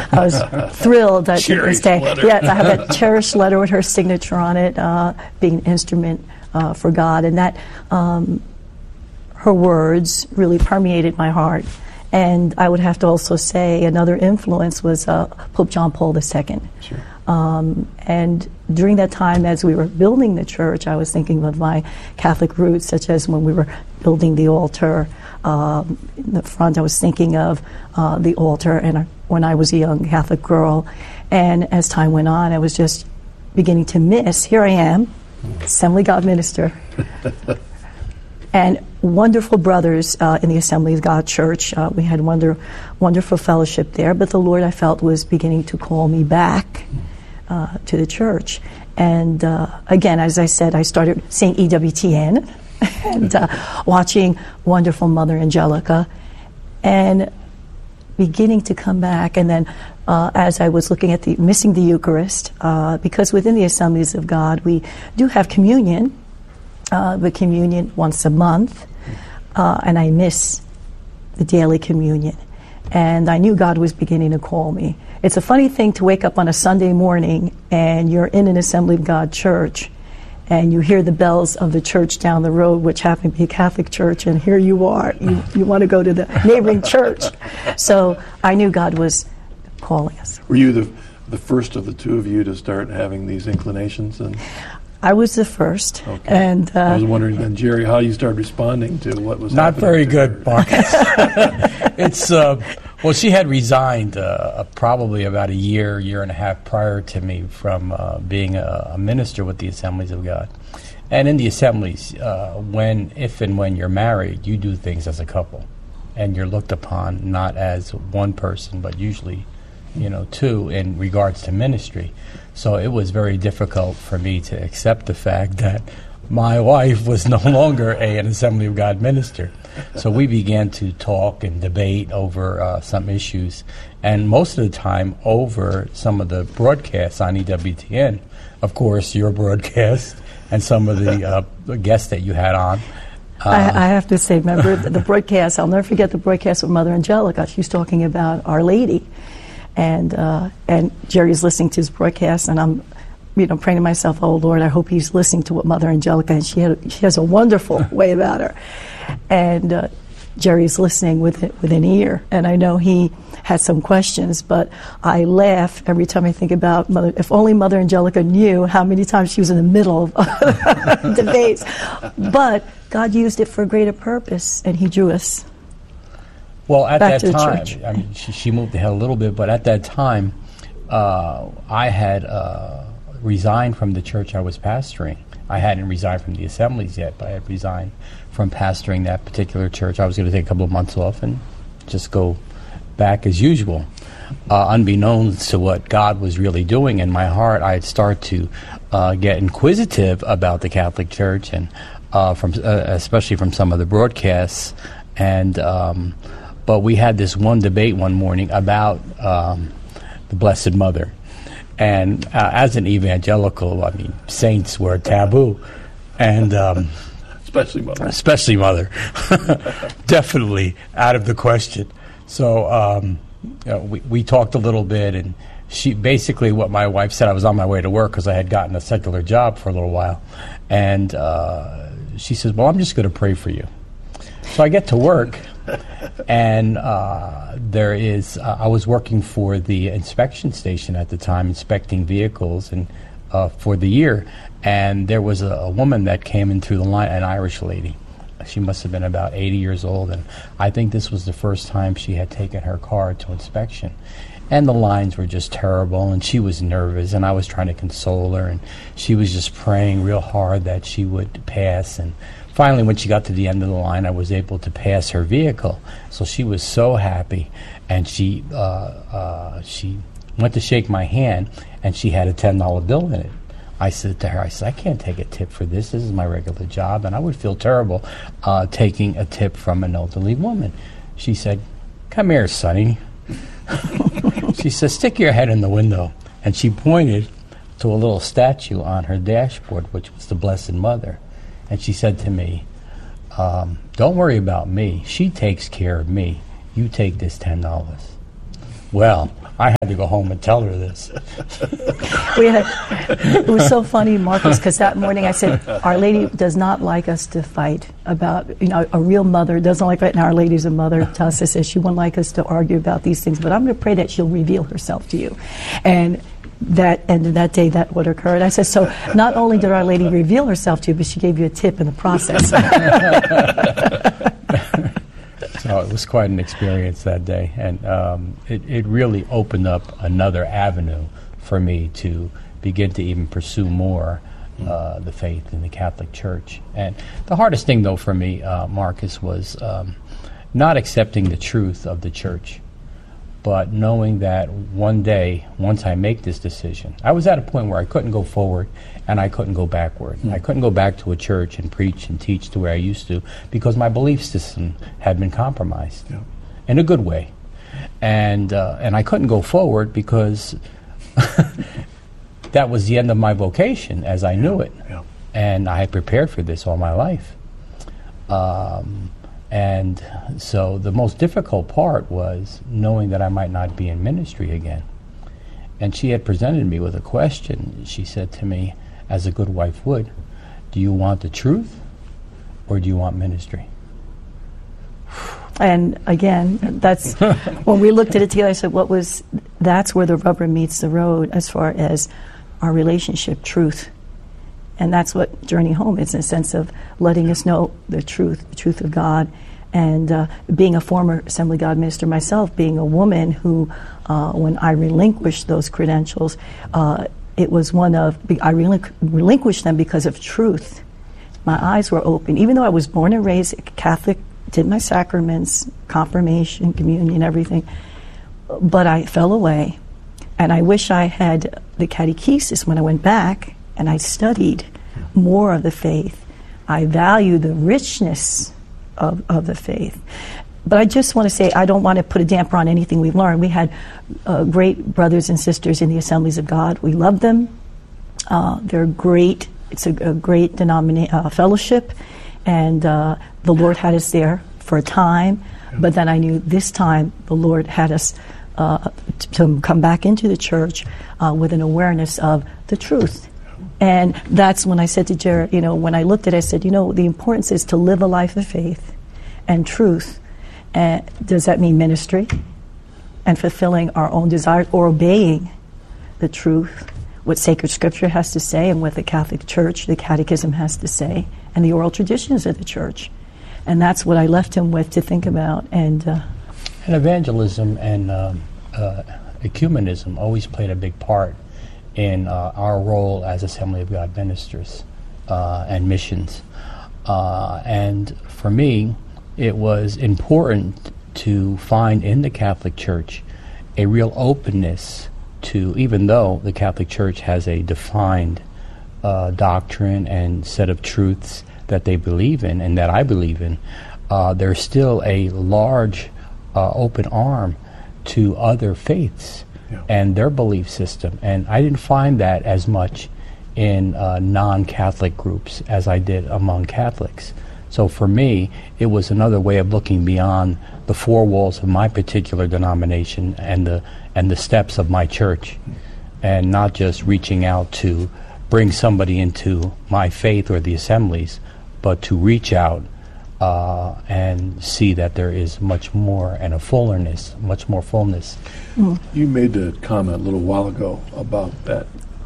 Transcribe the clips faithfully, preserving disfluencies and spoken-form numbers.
I was thrilled that Cherished day. letter. Yes, I have a cherished letter with her signature on it, uh, being an instrument uh, for God, and that um, her words really permeated my heart. And I would have to also say another influence was uh, Pope John Paul the Second. Sure. Um, and during that time, as we were building the church, I was thinking of my Catholic roots, such as when we were building the altar. Um, in the front, I was thinking of uh, the altar, and uh, when I was a young Catholic girl. And as time went on, I was just beginning to miss. Here I am, Assembly of God minister, and wonderful brothers uh, in the Assembly of God Church. Uh, we had wonder, wonderful fellowship there, but the Lord, I felt, was beginning to call me back uh, to the church. And uh, again, as I said, I started seeing E W T N and uh, watching wonderful Mother Angelica, and beginning to come back. And then uh, as I was looking at the, missing the Eucharist, uh, because within the Assemblies of God, we do have communion, uh, but communion once a month, uh, and I miss the daily communion. And I knew God was beginning to call me. It's a funny thing to wake up on a Sunday morning and you're in an Assembly of God church, and you hear the bells of the church down the road, which happened to be a Catholic church, and here you are. You, you want to go to the neighboring church. So I knew God was calling us. Were you the the first of the two of you to start having these inclinations? And I was the first. okay. And uh, I was wondering then, Jerry, how you started responding to what was Not happening very to good, her. Marcus. It's, uh, well, she had resigned uh, probably about a year, year and a half prior to me from uh, being a, a minister with the Assemblies of God. And in the assemblies, uh, when, if and when you're married, you do things as a couple. And you're looked upon not as one person, but usually, you know, two in regards to ministry. So it was very difficult for me to accept the fact that my wife was no longer a, an Assembly of God minister. So we began to talk and debate over uh, some issues, and most of the time over some of the broadcasts on E W T N. Of course, your broadcast and some of the uh, guests that you had on. Uh, I, I have to say, remember the, the broadcast, I'll never forget the broadcast with Mother Angelica. She was talking about Our Lady. And uh, and Jerry's listening to his broadcast, and I'm, you know, praying to myself, oh Lord, I hope he's listening to what Mother Angelica, and she had she has a wonderful way about her. And uh, Jerry's listening with with an ear, and I know he had some questions, but I laugh every time I think about Mother. If only Mother Angelica knew how many times she was in the middle of debates. But God used it for a greater purpose, and He drew us. Well, at Back that to the time, church. I mean, she, she moved ahead a little bit, but at that time, uh, I had uh, resigned from the church I was pastoring. I hadn't resigned from the assemblies yet, but I had resigned from pastoring that particular church. I was going to take a couple of months off and just go back as usual. Uh, unbeknownst to what God was really doing in my heart, I had started to uh, get inquisitive about the Catholic Church, and uh, from uh, especially from some of the broadcasts. And um, but we had this one debate one morning about um, the Blessed Mother. And uh, as an evangelical, I mean, saints were taboo. And um, Especially Mother. especially Mother. Definitely out of the question. So um, you know, we, we talked a little bit, and she basically what my wife said, I was on my way to work because I had gotten a secular job for a little while. And uh, she says, well, I'm just going to pray for you. So I get to work, and uh, there is, uh, I was working for the inspection station at the time, inspecting vehicles and uh, for the year, and there was a, a woman that came in through the line, an Irish lady. She must have been about eighty years old, and I think this was the first time she had taken her car to inspection. And the lines were just terrible, and she was nervous, and I was trying to console her, and she was just praying real hard that she would pass. And finally, when she got to the end of the line, I was able to pass her vehicle. So she was so happy, and she uh, uh, she went to shake my hand, and she had a ten dollar bill in it. I said to her, I said, I can't take a tip for this. This is my regular job, and I would feel terrible uh, taking a tip from an elderly woman. She said, come here, Sonny. She said, stick your head in the window. And she pointed to a little statue on her dashboard, which was the Blessed Mother. And she said to me, um, don't worry about me. She takes care of me. You take this ten dollars. Well, I had to go home and tell her this. We had, it was so funny, Marcus, because that morning I said, Our Lady does not like us to fight about, you know, a real mother doesn't like fight, and Our Lady's a mother to us. I said, she wouldn't like us to argue about these things, but I'm going to pray that she'll reveal herself to you. And that and that day that would occur. And I said, so not only did Our Lady reveal herself to you, but she gave you a tip in the process. So it was quite an experience that day, and um, it, it really opened up another avenue for me to begin to even pursue more uh, the faith in the Catholic Church. And the hardest thing, though, for me, uh, Marcus, was um, not accepting the truth of the Church, but knowing that one day, once I make this decision, I was at a point where I couldn't go forward and I couldn't go backward. Mm. I couldn't go back to a church and preach and teach the way I used to because my belief system had been compromised, yeah. in a good way. And uh, and I couldn't go forward because that was the end of my vocation as I knew it. Yeah. And I had prepared for this all my life. Um, and so the most difficult part was knowing that I might not be in ministry again. And she had presented me with a question. She said to me, as a good wife would, do you want the truth or do you want ministry? And again, that's when we looked at it together, I said, what was, that's where the rubber meets the road as far as our relationship, truth. And that's what Journey Home is, in a sense of letting us know the truth, the truth of God. And uh, being a former Assembly of God minister myself, being a woman who, uh, when I relinquished those credentials, uh, it was one of, I relinqu- relinquished them because of truth. My eyes were open. Even though I was born and raised Catholic, did my sacraments, confirmation, communion, everything, but I fell away. And I wish I had the catechesis when I went back and I studied more of the faith. I value the richness of, of the faith. But I just want to say, I don't want to put a damper on anything we've learned. We had uh, great brothers and sisters in the Assemblies of God. We love them. Uh, they're great. It's a, a great denomina- uh, fellowship. And uh, the Lord had us there for a time. Yeah. But then I knew this time the Lord had us uh, t- to come back into the church uh, with an awareness of the truth. And that's when I said to Jared, you know, when I looked at it, I said, you know, the importance is to live a life of faith and truth. And does that mean ministry and fulfilling our own desires or obeying the truth, what sacred scripture has to say and what the Catholic Church, the catechism has to say, and the oral traditions of the church? And that's what I left him with to think about. And, uh, and evangelism and um, uh, ecumenism always played a big part in uh, our role as Assembly of God ministers uh, and missions. Uh, and for me, it was important to find in the Catholic Church a real openness to, even though the Catholic Church has a defined uh, doctrine and set of truths that they believe in and that I believe in, uh, there's still a large uh, open arm to other faiths. Yeah. And their belief system. And I didn't find that as much in uh, non-Catholic groups as I did among Catholics. So for me, it was another way of looking beyond the four walls of my particular denomination and the and the steps of my church, and not just reaching out to bring somebody into my faith or the assemblies, but to reach out Uh, and see that there is much more and a fullness, much more fullness. Mm. You made a comment a little while ago about that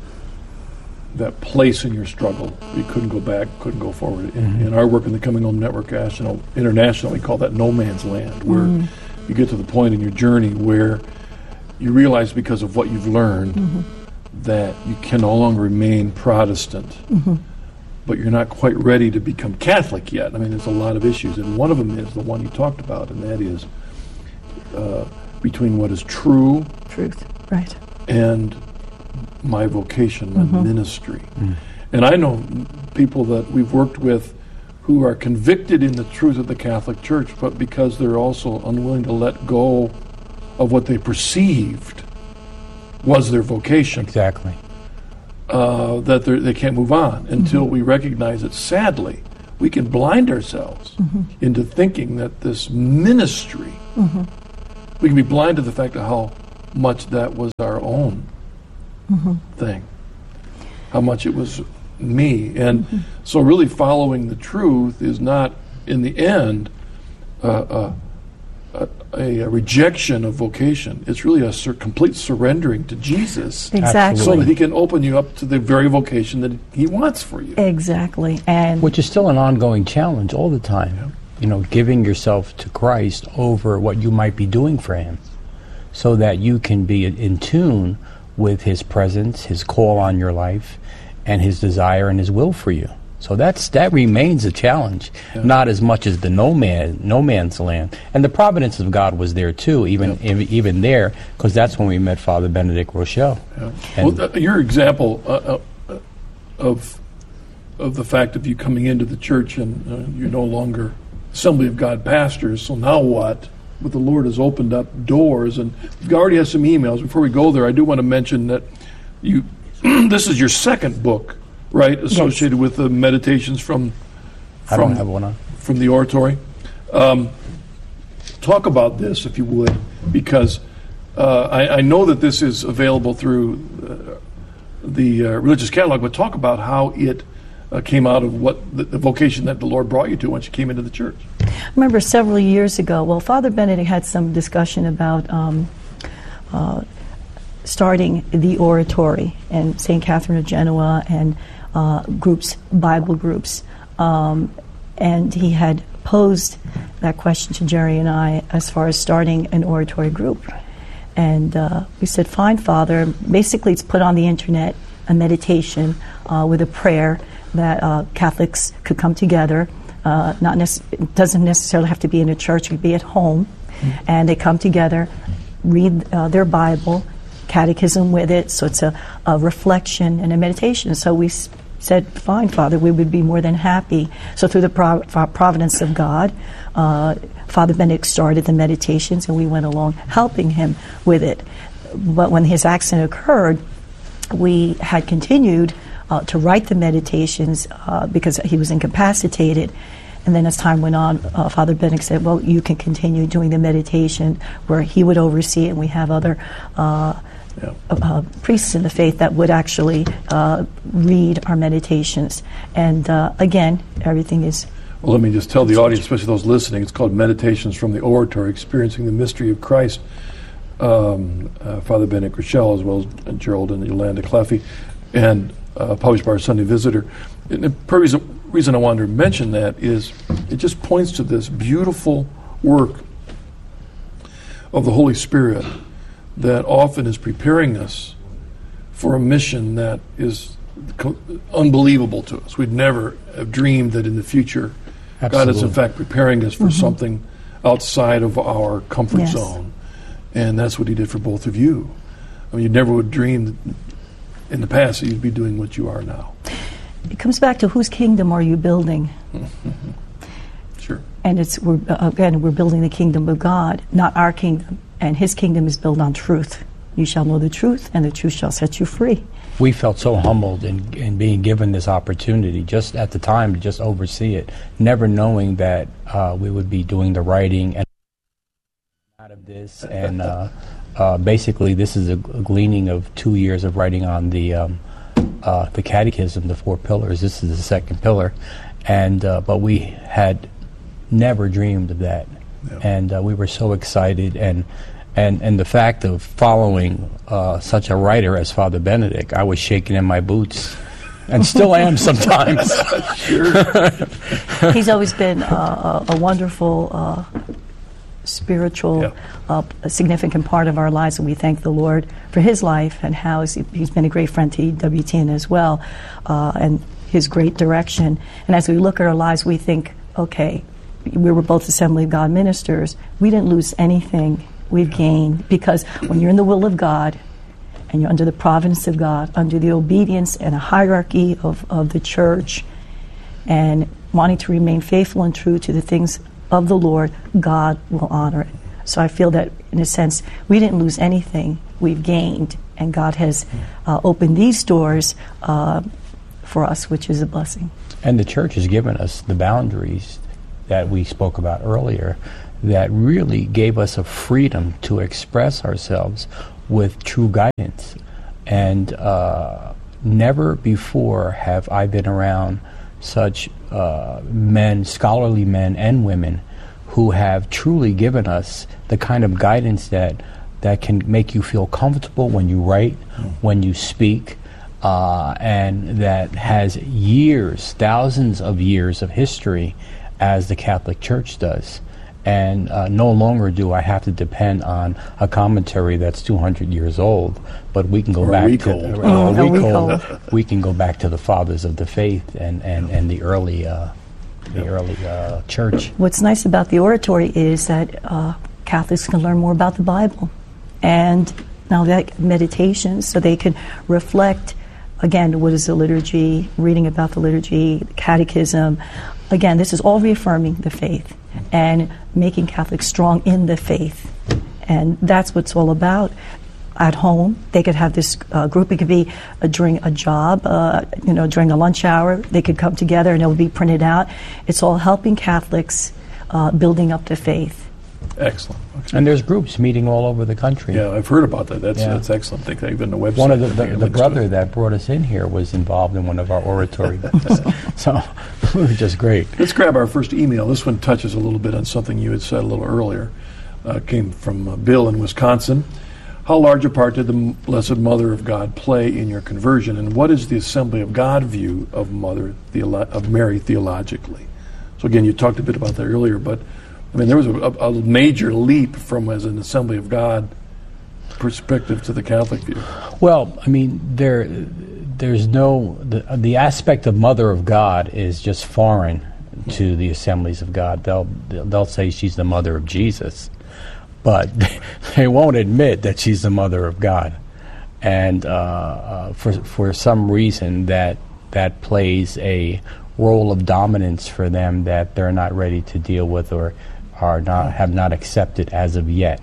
that place in your struggle. You couldn't go back, couldn't go forward. In, mm-hmm. in our work in the Coming Home Network National, International, we call that no man's land, where mm. you get to the point in your journey where you realize because of what you've learned mm-hmm. that you can no longer remain Protestant. Mm-hmm. But you're not quite ready to become Catholic yet. I mean, there's a lot of issues, and one of them is the one you talked about, and that is uh, between what is true, truth, right, and my vocation, my mm-hmm. ministry. Mm. And I know people that we've worked with who are convicted in the truth of the Catholic Church, but because they're also unwilling to let go of what they perceived was their vocation. Exactly. Uh, that they can't move on until mm-hmm. we recognize that, sadly, we can blind ourselves mm-hmm. into thinking that this ministry, mm-hmm. we can be blind to the fact of how much that was our own mm-hmm. thing, how much it was me. And mm-hmm. so really following the truth is not, in the end, uh, uh, a, a, a rejection of vocation. It's really a sur- complete surrendering to Jesus. Exactly. So that he can open you up to the very vocation that he wants for you. Exactly. And which is still an ongoing challenge all the time. Yeah. You know, giving yourself to Christ over what you might be doing for him, so that you can be in tune with his presence, his call on your life, and his desire and his will for you. So that's that remains a challenge, yeah. not as much as the no man, no man's land. And the providence of God was there too, even yeah. even there, because that's when we met Father Benedict Rochelle. Yeah. Well, uh, your example uh, uh, of of the fact of you coming into the church and uh, you're no longer Assembly of God pastors, so now what? But the Lord has opened up doors, and we already have some emails. Before we go there, I do want to mention that you this is your second book, right, associated yes. with the meditations from, from, I don't have one on. from the oratory. Um, talk about this, if you would, because uh, I, I know that this is available through uh, the uh, Religious Catalog, but talk about how it Uh, came out of what the, the vocation that the Lord brought you to once you came into the church. I remember several years ago, well, Father Benedict had some discussion about um, uh, starting the oratory in Saint Catherine of Genoa and uh, groups, Bible groups. Um, and he had posed that question to Jerry and I as far as starting an oratory group. And uh, we said, fine, Father. Basically, it's put on the internet, a meditation uh, with a prayer that uh, Catholics could come together. Uh, not nec- it doesn't necessarily have to be in a church; it could be at home, mm-hmm. and they come together, read uh, their Bible, catechism with it. So it's a, a reflection and a meditation. So we s- said, "Fine, Father, we would be more than happy." So through the prov- providence of God, uh, Father Benedict started the meditations, and we went along helping him with it. But when his accident occurred, we had continued Uh, to write the meditations uh, because he was incapacitated. And then as time went on, uh, Father Benedict said, well, you can continue doing the meditation where he would oversee it, and we have other uh, yeah. uh, priests in the faith that would actually uh, read our meditations. And uh, again, everything is... Well, let me just tell the audience, especially those listening, it's called Meditations from the Oratory, Experiencing the Mystery of Christ. Um, uh, Father Benedict Rochelle, as well as Gerald and Yolanda Cleffy, and Uh, published by our Sunday Visitor. And the reason, reason I wanted to mention that is it just points to this beautiful work of the Holy Spirit that often is preparing us for a mission that is co- unbelievable to us. We'd never have dreamed that in the future Absolutely. God is in fact preparing us for mm-hmm. something outside of our comfort yes. zone. And that's what he did for both of you. I mean, you never would dream that in the past, you'd be doing what you are now. It comes back to whose kingdom are you building? Sure. And it's we're, uh, again, we're building the kingdom of God, not our kingdom. And his kingdom is built on truth. You shall know the truth, and the truth shall set you free. We felt so humbled in, in being given this opportunity, just at the time, to just oversee it, never knowing that uh, we would be doing the writing and out of this and. Uh, Uh, basically, this is a, a gleaning of two years of writing on the um, uh, the Catechism, the four pillars. This is the second pillar, and uh, but we had never dreamed of that, yeah. and uh, we were so excited, and and and the fact of following uh, such a writer as Father Benedict, I was shaking in my boots, and still am sometimes. Sure. He's always been uh, a, a wonderful. Uh, spiritual, yeah. uh, a significant part of our lives, and we thank the Lord for his life and how he's, he's been a great friend to E W T N as well, uh, and his great direction. And as we look at our lives, we think, okay, we were both Assembly of God ministers. We didn't lose anything. We've yeah. gained, because when you're in the will of God and you're under the providence of God, under the obedience and a hierarchy of, of the church, and wanting to remain faithful and true to the things of the Lord, God will honor it. So I feel that, in a sense, we didn't lose anything. We've gained, and God has uh, opened these doors uh, for us, which is a blessing. And the church has given us the boundaries that we spoke about earlier, that really gave us a freedom to express ourselves with true guidance. And uh, never before have I been around such uh, men, scholarly men and women, who have truly given us the kind of guidance that that can make you feel comfortable when you write, mm. when you speak, uh, and that has years, thousands of years of history, as the Catholic Church does. And uh, no longer do I have to depend on a commentary that's two hundred years old, but we can go or back a week to old. Uh, Oh, a a week week old. old. We can go back to the fathers of the faith and and, and the early uh, the early uh, church. What's nice about the oratory is that uh, Catholics can learn more about the Bible, and now that meditation, so they can reflect. Again, what is the liturgy? Reading about the liturgy, the catechism. Again, this is all reaffirming the faith and making Catholics strong in the faith. And that's what it's all about. At home, they could have this uh, group. It could be uh, during a job, uh, you know, during a lunch hour. They could come together and it will be printed out. It's all helping Catholics uh, building up the faith. Excellent. Okay. And there's groups meeting all over the country. Yeah, I've heard about that. That's Yeah. that's excellent. I think even the website. One of the, I think the, it the links to brother it. that brought us in here was involved in one of our oratory groups. So it was just great. Let's grab our first email. This one touches a little bit on something you had said a little earlier. Uh, came from uh, Bill in Wisconsin. How large a part did the M- Blessed Mother of God play in your conversion, and what is the Assembly of God view of Mother Theolo- of Mary theologically? So again, you talked a bit about that earlier, but I mean there was a, a, a major leap from as an Assembly of God perspective to the Catholic view. Well, I mean, there, there's no the, the aspect of Mother of God is just foreign to the Assemblies of God. They'll they'll say she's the mother of Jesus, but they won't admit that she's the mother of God. And uh, uh, for for some reason that that plays a role of dominance for them that they're not ready to deal with or are not have not accepted as of yet.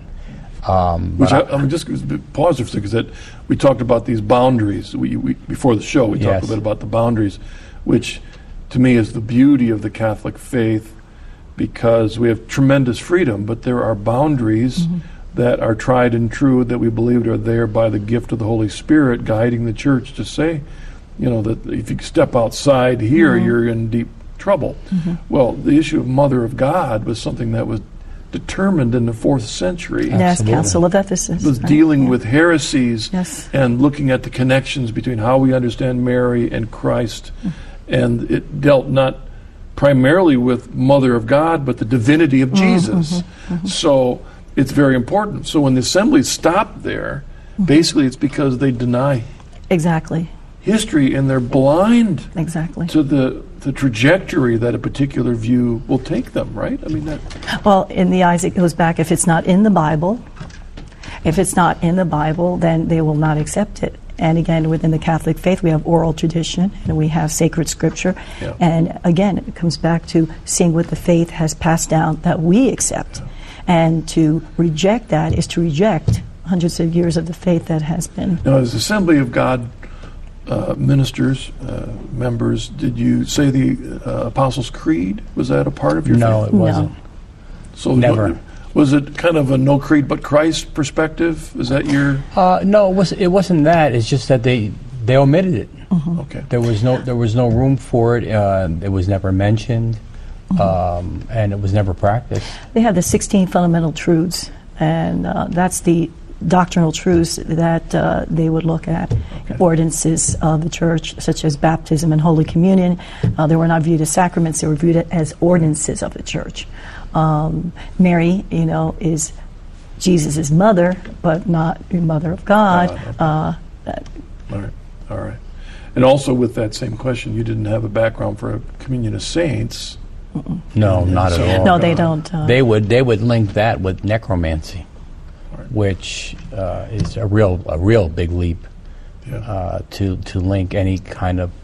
Um, Which I, but I- I'm just gonna pause for a second, because that we talked about these boundaries. We, we before the show, we talked Yes. a bit about the boundaries, which to me is the beauty of the Catholic faith, because we have tremendous freedom, but there are boundaries Mm-hmm. that are tried and true that we believed are there by the gift of the Holy Spirit guiding the church to say, you know, that if you step outside here, Mm-hmm. you're in deep trouble. Well, the issue of Mother of God was something that was determined in the fourth century. Yes, Absolutely. Council of Ephesus. Was right, dealing yeah. with heresies Yes. and looking at the connections between how we understand Mary and Christ. And it dealt not primarily with Mother of God, but the divinity of Jesus. So it's very important. So when the assemblies stop there, basically it's because they deny Exactly, history and they're blind exactly. to the, the trajectory that a particular view will take them, right? I mean, that, Well, in the eyes, it goes back. If it's not in the Bible, if it's not in the Bible, then they will not accept it. And again, within the Catholic faith, we have oral tradition and we have sacred scripture. Yeah. And again, it comes back to seeing what the faith has passed down that we accept. And to reject that is to reject hundreds of years of the faith that has been. now, as Assembly of God uh, ministers, uh, members, did you say the uh, Apostles' Creed? Was that a part of your no, faith? it wasn't. So Never. wa- Was it kind of a no creed but Christ perspective? Is that your Uh, no, it was. It wasn't that. It's just that they they omitted it. okay? There was no there was no room for it. Uh, it was never mentioned, um, and it was never practiced. They have the sixteen fundamental truths, and uh, that's the doctrinal truths that uh, they would look at. Okay. Ordinances of the church, such as baptism and Holy Communion, uh, they were not viewed as sacraments, they were viewed as ordinances of the church. Um, Mary, you know, is Jesus' mother, but not the mother of God. God, okay. Uh, All right, all right. And also with that same question, you didn't have a background for a communion of saints. No, Yeah, not so- at all. no, they don't. Uh, They would they would link that with necromancy, Right. which uh, is a real a real big leap Yeah. uh, to to link any kind of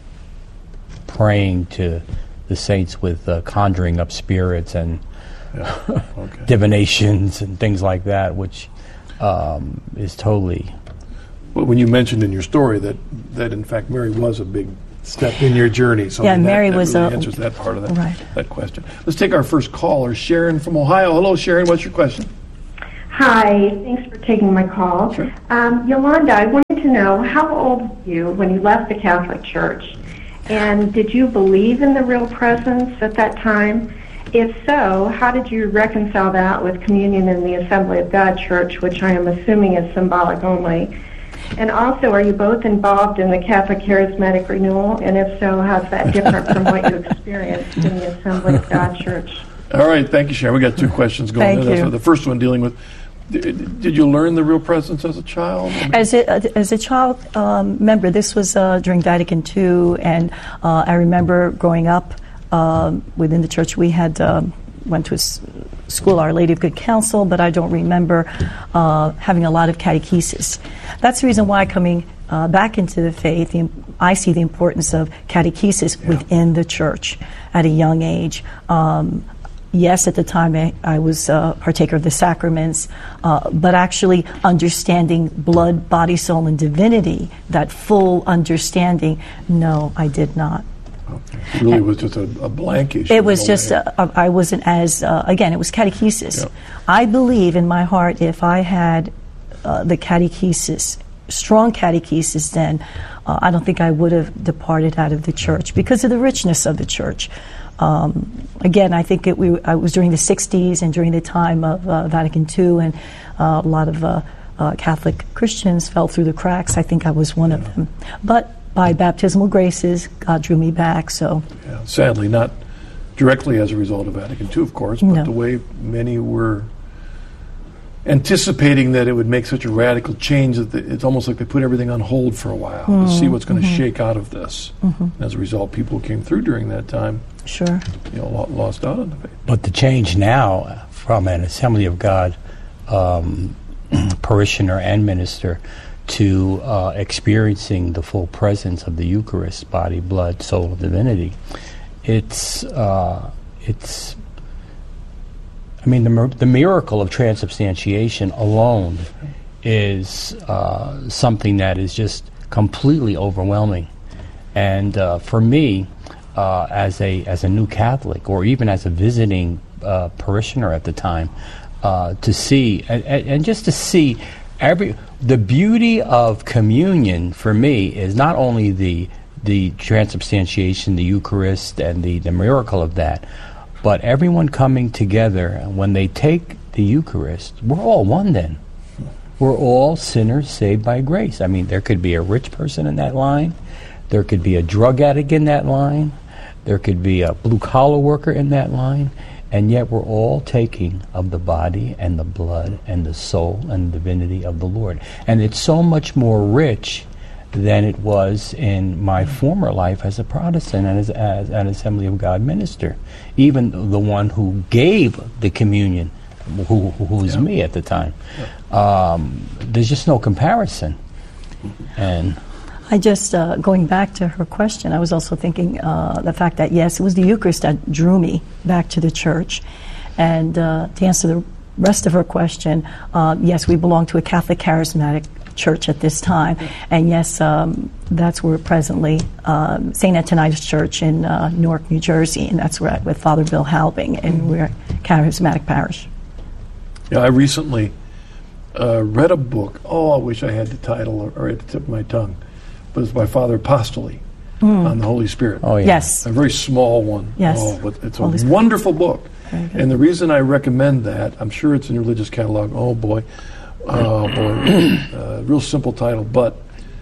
praying to the saints with uh, conjuring up spirits and yeah. Okay. divinations and things like that, which um, is totally Well, when you mentioned in your story that, that in fact Mary was a big step in your journey. So Yeah, I mean, that- Mary that was really a- answers that part of that, Right. that question. Let's take our first caller, Sharon from Ohio. Hello, Sharon. What's your question? Hi, thanks for taking my call. Sure. Um, Yolanda, I wanted to know, how old were you when you left the Catholic Church? And did you believe in the real presence at that time? If so, how did you reconcile that with communion in the Assembly of God Church, which I am assuming is symbolic only? And also, are you both involved in the Catholic Charismatic Renewal? And if so, how's that different from what you experienced in the Assembly of God Church? All right. Thank you, Sharon. We got two questions going Thank there. you. So the first one dealing with, did, did you learn the real presence as a child? I mean, As a, as a child um, member, this was uh, during Vatican Two, and uh, I remember growing up um, within the church. We had um, went to a s- school, Our Lady of Good Counsel, but I don't remember uh, having a lot of catechesis. That's the reason why coming uh, back into the faith, the, I see the importance of catechesis Yeah. within the church at a young age. Um, Yes, at the time I, I was a partaker of the sacraments, uh, but actually understanding blood, body, soul, and divinity, that full understanding, no, I did not. okay. It really was just a, a blank issue. It was No just, way. uh, I wasn't as, uh, again, it was catechesis. Yep. I believe in my heart if I had uh, the catechesis, strong catechesis, then uh, I don't think I would have departed out of the church because of the richness of the church. Um, again, I think it, we, I was during the sixties and during the time of uh, Vatican Two, and uh, a lot of uh, uh, Catholic Christians fell through the cracks. I think I was one of them. But by baptismal graces, God drew me back. So, Yeah, sadly, not directly as a result of Vatican Two, of course, but No. the way many were anticipating that it would make such a radical change that the, it's almost like they put everything on hold for a while to see what's going to shake out of this. And as a result, people who came through during that time, sure. you know, lo- lost out on the faith. But the change now from an Assembly of God um, parishioner and minister to uh, experiencing the full presence of the Eucharist, body, blood, soul, and divinity, it's uh, it's. I mean, the mir- the miracle of transubstantiation alone is uh, something that is just completely overwhelming, and uh, for me, uh, as a as a new Catholic, or even as a visiting uh, parishioner at the time, uh, to see and, and and just to see every the beauty of communion for me is not only the the transubstantiation, the Eucharist, and the, the miracle of that, but everyone coming together. When they take the Eucharist, we're all one then. We're all sinners saved by grace. I mean, there could be a rich person in that line. There could be a drug addict in that line. There could be a blue-collar worker in that line. And yet we're all taking of the body and the blood and the soul and the divinity of the Lord. And it's so much more rich than it was in my former life as a Protestant and as, as an Assembly of God minister. Even the one who gave the communion, who, who was Yeah. me at the time. Um, there's just no comparison. And I just, uh, going back to her question, I was also thinking uh, the fact that, yes, it was the Eucharist that drew me back to the church. And uh, to answer the rest of her question, uh, yes, we belong to a Catholic Charismatic Church at this time. And yes, um, that's where presently um, Saint Antonius Church in uh, Newark, New Jersey, and that's where I, with Father Bill Halbing, and we're a Charismatic parish. Yeah, I recently uh, read a book. Oh, I wish I had the title or at the tip of my tongue. But it's by Father Apostoli on the Holy Spirit. oh yeah, Yes. A very small one. Yes. Oh, but it's a Holy Spirit. wonderful book. Very good. And the reason I recommend that, I'm sure it's in your religious catalog. Oh boy, oh boy, uh, real simple title, but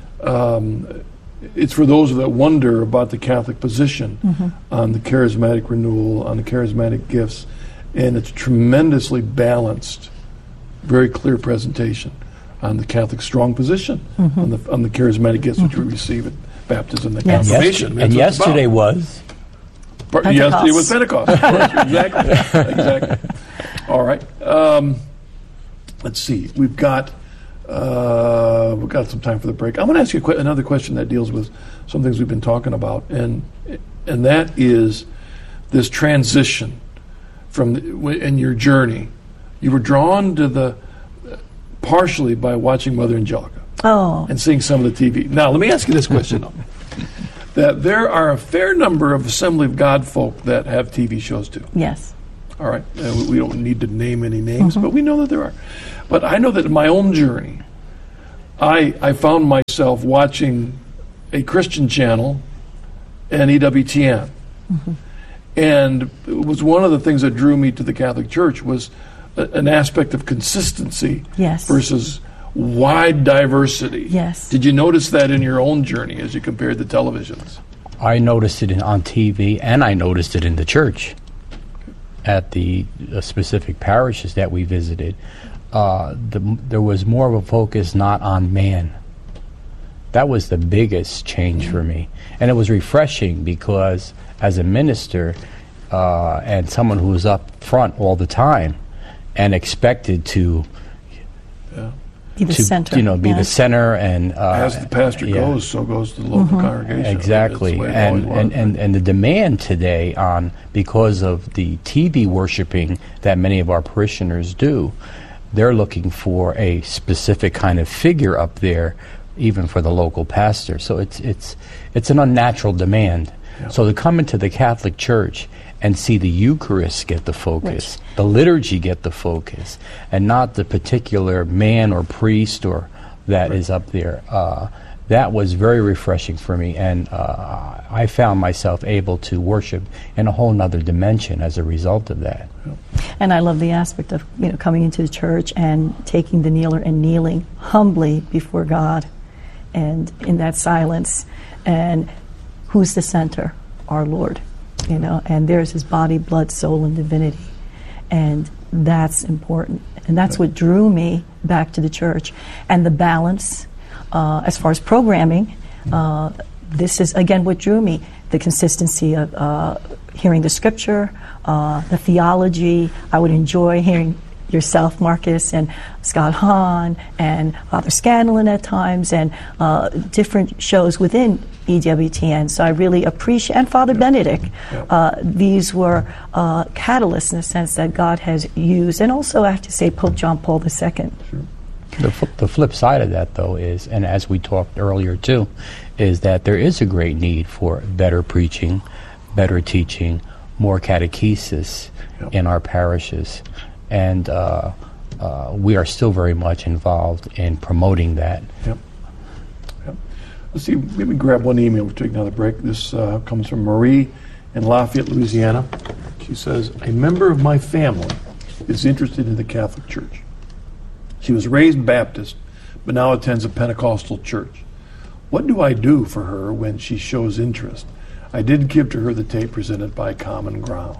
um, it's for those that wonder about the Catholic position Mm-hmm. on the charismatic renewal, on the charismatic gifts, and it's tremendously balanced, very clear presentation on the Catholic strong position Mm-hmm. on the on the charismatic gifts which we receive at baptism and Yes. confirmation. and That's what it's about. yesterday was. Part- Pentecost. Yesterday was Pentecost. Of course. Exactly. Exactly. All right. Um, let's see. We've got uh, we've got some time for the break. I'm going to ask you a que- another question that deals with some things we've been talking about, and and that is this transition from the, w- in your journey. You were drawn to the partially by watching Mother Angelica Oh, and seeing some of the T V. Now, let me ask you this question, though. that there are a fair number of Assembly of God folk that have T V shows too. Yes. All right. Uh, we- we don't need to name any names, but we know that there are. But I know that in my own journey, I I found myself watching a Christian channel and E W T N. And it was one of the things that drew me to the Catholic Church was a, an aspect of consistency Yes. versus wide diversity. Yes. Did you notice that in your own journey as you compared the televisions? I noticed it in, on T V, and I noticed it in the church at the uh, specific parishes that we visited. Uh, the, there was more of a focus not on man. That was the biggest change for me. And it was refreshing because as a minister uh, and someone who was up front all the time and expected to Be the to, center. you know, be the yes. center, and uh, As the pastor yeah. goes, so goes the local congregation. Exactly, That's the way it and, always and, was. and, and the demand today on, because of the T V worshiping that many of our parishioners do, they're looking for a specific kind of figure up there, even for the local pastor. So it's it's it's an unnatural demand. Yeah. So to come into the Catholic Church and see the Eucharist get the focus, Right. the liturgy get the focus, and not the particular man or priest or that is up there. Uh, that was very refreshing for me, and uh, I found myself able to worship in a whole nother dimension as a result of that. And I love the aspect of, you know, coming into the church and taking the kneeler and kneeling humbly before God and in that silence. And who's the center? Our Lord. You know, and there's his body, blood, soul, and divinity. And that's important. And that's what drew me back to the church. And the balance, uh, as far as programming, uh, this is, again, what drew me. The consistency of uh, hearing the scripture, uh, the theology. I would enjoy hearing yourself, Marcus, and Scott Hahn, and Father Scanlon at times, and uh, different shows within E W T N. So I really appreciate, and Father Benedict. Uh, these were uh, catalysts in the sense that God has used, and also I have to say Pope John Paul the Second. The, fl- the flip side of that, though, is, and as we talked earlier too, is that there is a great need for better preaching, better teaching, more catechesis Yep. in our parishes. And uh, uh, we are still very much involved in promoting that. Yep. Yep. Let's see, maybe grab one email. We'll take another break. This uh, comes from Marie in Lafayette, Louisiana. She says, a member of my family is interested in the Catholic Church. She was raised Baptist, but now attends a Pentecostal church. What do I do for her when she shows interest? I did give to her the tape presented by Common Ground.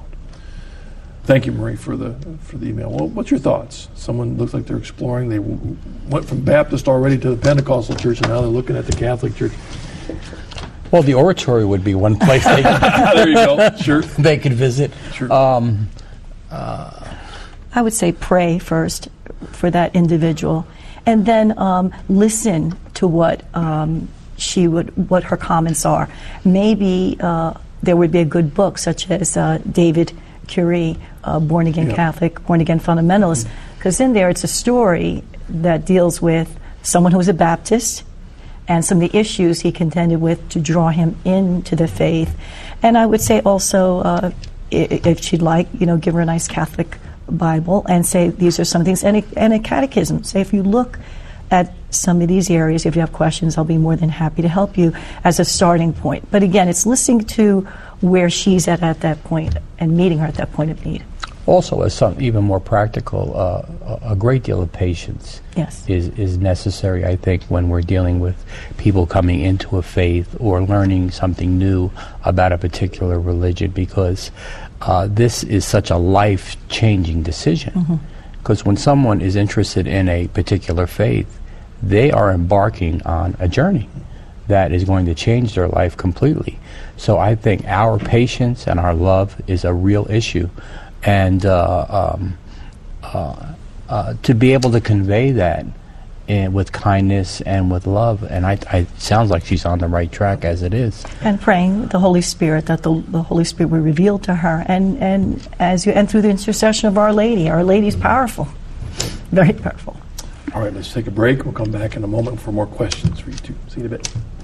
Thank you, Marie, for the for the email. Well, what's your thoughts? Someone looks like they're exploring. They w- went from Baptist already to the Pentecostal church, and now they're looking at the Catholic Church. Well, the oratory would be one place they, There you go. Sure. they could visit. Sure. Um, I would say pray first for that individual, and then um, listen to what um, she would, what her comments are. Maybe uh, there would be a good book, such as uh, David Curie, uh, Born Again Yeah. Catholic, Born Again Fundamentalist, because in there it's a story that deals with someone who was a Baptist and some of the issues he contended with to draw him into the faith. And I would say also, uh, i- if she'd like, you know, give her a nice Catholic Bible and say these are some things, and a, and a catechism. Say if you look at some of these areas, if you have questions, I'll be more than happy to help you as a starting point. But again, it's listening to where she's at at that point and meeting her at that point of need. also, as some even more practical, uh, a, a great deal of patience Yes. is, is necessary, I think, when we're dealing with people coming into a faith or learning something new about a particular religion, because uh, this is such a life-changing decision. Because when someone is interested in a particular faith, they are embarking on a journey that is going to change their life completely. So I think our patience and our love is a real issue. And uh, um, uh, uh, to be able to convey that in, with kindness and with love, and I, I it sounds like she's on the right track as it is. And praying with the Holy Spirit, that the, the Holy Spirit will reveal to her, and, and as you and through the intercession of Our Lady. Our Lady's powerful, very powerful. All right, let's take a break. We'll come back in a moment for more questions for you two. See you in a bit.